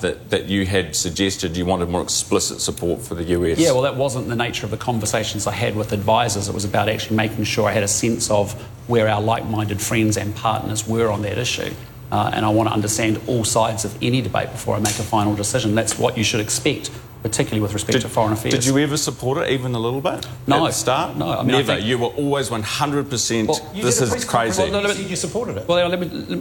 out that you had suggested you wanted more explicit support for the US. Yeah, well, that wasn't the nature of the conversations I had with advisors. It was about actually making sure I had a sense of where our like-minded friends and partners were on that issue. And I want to understand all sides of any debate before I make a final decision. That's what you should expect, particularly with respect to foreign affairs. Did you ever support it, even a little bit? No. At the start? No. I mean, never. You were always 100%, this is crazy. Well, you supported it. Well,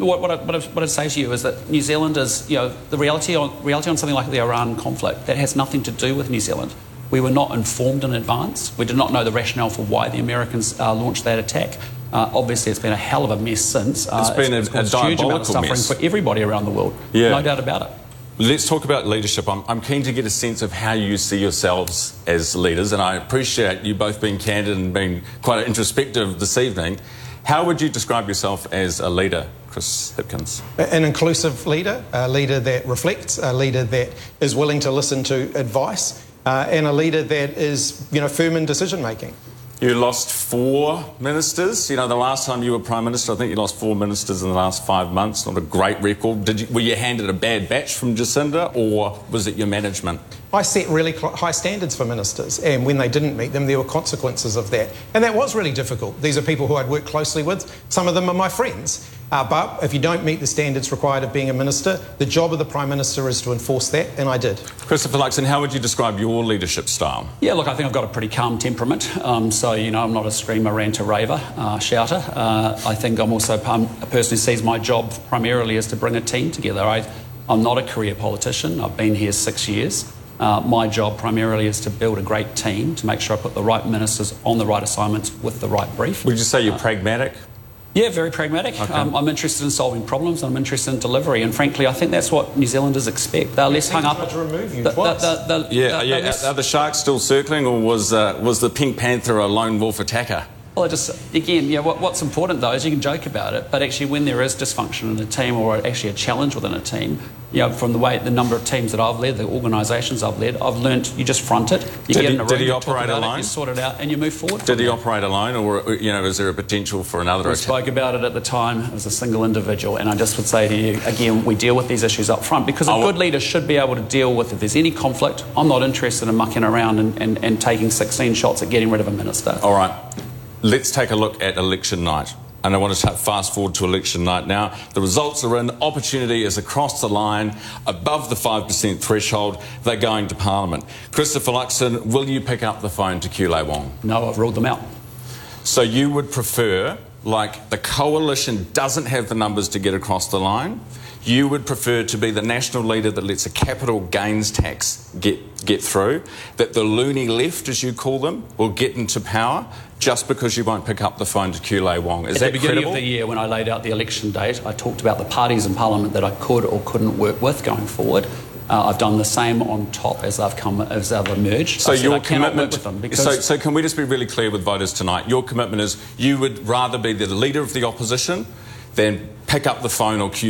what I'd say to you is that New Zealand is, the reality on something like the Iran conflict, that has nothing to do with New Zealand. We were not informed in advance. We did not know the rationale for why the Americans launched that attack. Obviously, it's been a hell of a mess since. It's been a huge amount of suffering mess for everybody around the world. Yeah. No doubt about it. Let's talk about leadership. I'm keen to get a sense of how you see yourselves as leaders, and I appreciate you both being candid and being quite introspective this evening. How would you describe yourself as a leader, Chris Hipkins? An inclusive leader, a leader that reflects, a leader that is willing to listen to advice, and a leader that is, firm in decision-making. You lost 4 ministers. The last time you were Prime Minister, I think you lost 4 ministers in the last 5 months. Not a great record. Were you handed a bad batch from Jacinda, or was it your management? I set really high standards for ministers, and when they didn't meet them, there were consequences of that. And that was really difficult. These are people who I'd worked closely with. Some of them are my friends. But if you don't meet the standards required of being a minister, the job of the Prime Minister is to enforce that, and I did. Christopher Luxon, how would you describe your leadership style? Yeah, look, I think I've got a pretty calm temperament. So, I'm not a screamer, ranter, raver, shouter. I think I'm also a person who sees my job primarily as to bring a team together. I'm not a career politician. I've been here 6 years. My job primarily is to build a great team, to make sure I put the right ministers on the right assignments with the right brief. Would you say you're pragmatic? Yeah, very pragmatic. Okay. I'm interested in solving problems. I'm interested in delivery, and frankly, I think that's what New Zealanders expect. They're less hung up. To remove you twice. Are the sharks still circling, or was the Pink Panther a lone wolf attacker? Well, what's important though is you can joke about it, but actually when there is dysfunction in a team, or actually a challenge within a team, from the number of teams that I've led, the organisations I've led, I've learnt you just front it. You get in a room, did he you operate talk about alone? it, you sort it out, and you move forward. Did he operate alone, or is there a potential for another attack? We spoke about it at the time as a single individual, and I just would say to you again, we deal with these issues up front because a good leader should be able to deal with if there's any conflict. I'm not interested in mucking around and taking 16 shots at getting rid of a minister. All right. Let's take a look at election night. And I want to fast forward to election night now. The results are in. Opportunity is across the line, above the 5% threshold. They're going to Parliament. Christopher Luxon, will you pick up the phone to Kulei Wong? No, I've ruled them out. So you would prefer, like the coalition doesn't have the numbers to get across the line, you would prefer to be the national leader that lets a capital gains tax get through, that the loony left, as you call them, will get into power just because you won't pick up the phone to Kulei Wong. Is that At the beginning credible? of the year, when I laid out the election date, I talked about the parties in Parliament that I could or couldn't work with going forward. I've done the same on top as I've emerged. So your I cannot commitment. work with them because So can we just be really clear with voters tonight? Your commitment is you would rather be the leader of the opposition than pick up the phone or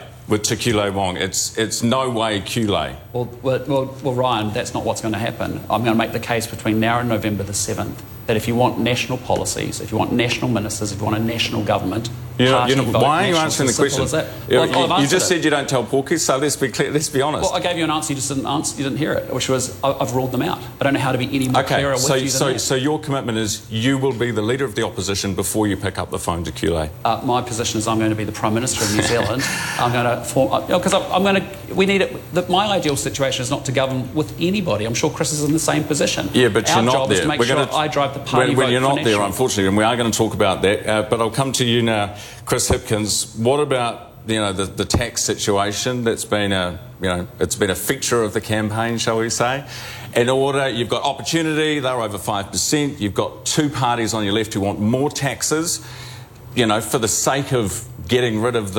to Kulei Wong. It's no way Kulei. Well, Ryan, that's not what's going to happen. I'm going to make the case between now and November the 7th that if you want national policies, if you want national ministers, if you want a national government, why are you answering the question? You just it. said you don't tell porkies, so let's be clear. Let's be honest. Well, I gave you an answer. You just didn't answer. You didn't hear it, which was I've ruled them out. I don't know how to be any more clearer with you than that. So your commitment is you will be the leader of the opposition before you pick up the phone to Kulei. My position is I'm going to be the Prime Minister of New Zealand. I'm going to form because I'm going to. We need it. My ideal situation is not to govern with anybody. I'm sure Chris is in the same position. Yeah, but Our you're not job there. Is to make sure I drive the party when you're vote not there, national. unfortunately, and we are going to talk about that. But I'll come to you now, Chris Hipkins. What about the tax situation? That's been it's been a feature of the campaign, shall we say? In order, you've got opportunity. They're over 5%. You've got 2 parties on your left who want more taxes. For the sake of getting rid of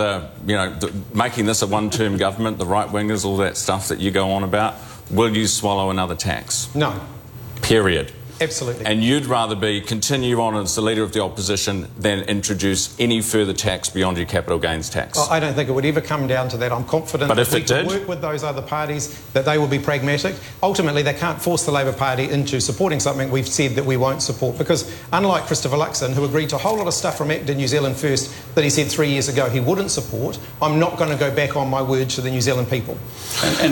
making this a one-term government, the right-wingers, all that stuff that you go on about, will you swallow another tax? No. Period. Absolutely. And you'd rather continue on as the leader of the opposition than introduce any further tax beyond your capital gains tax? I don't think it would ever come down to that. I'm confident but that if we it can did? work with those other parties, that they will be pragmatic. Ultimately, they can't force the Labour Party into supporting something we've said that we won't support, because unlike Christopher Luxon, who agreed to a whole lot of stuff from ACTA New Zealand First that he said 3 years ago he wouldn't support, I'm not going to go back on my word to the New Zealand people. And